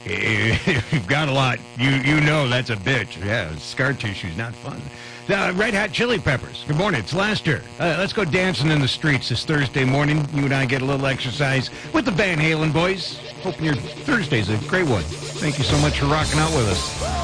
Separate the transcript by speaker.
Speaker 1: If you've got a lot, you know that's a bitch. Yeah, scar tissue's not fun. Red Hot Chili Peppers. Good morning. It's Lester. Let's go dancing in the streets this Thursday morning. You and I get a little exercise with the Van Halen boys. Hoping your Thursday's a great one. Thank you so much for rocking out with us.